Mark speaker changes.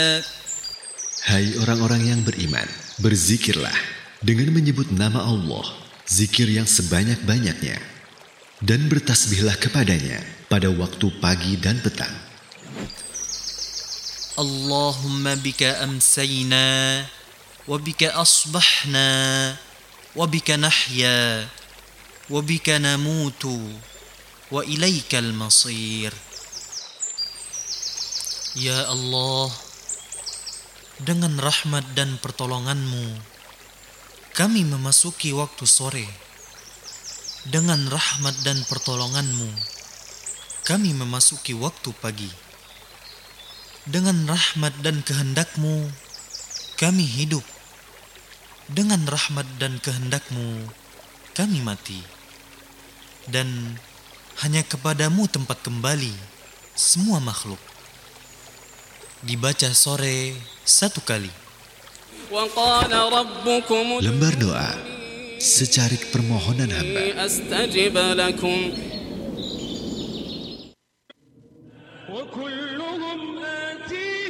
Speaker 1: Hai orang-orang yang beriman, berzikirlah dengan menyebut nama Allah, zikir yang sebanyak-banyaknya, dan bertasbihlah kepadanya pada waktu pagi dan petang.
Speaker 2: Allahumma bika amsayna, wa bika asbahna, wa bika nahya, wa bika namutu, wa ilaikal masir. Ya Allah, dengan rahmat dan pertolongan-Mu, kami memasuki waktu sore. Dengan rahmat dan pertolongan-Mu, kami memasuki waktu pagi. Dengan rahmat dan kehendak-Mu, kami hidup. Dengan rahmat dan kehendak-Mu, kami mati. Dan hanya kepadamu tempat kembali semua makhluk. Dibaca sore 1 kali.
Speaker 1: Lembar doa, secarik permohonan hamba.
Speaker 3: أستجب لكم وكلهم آتي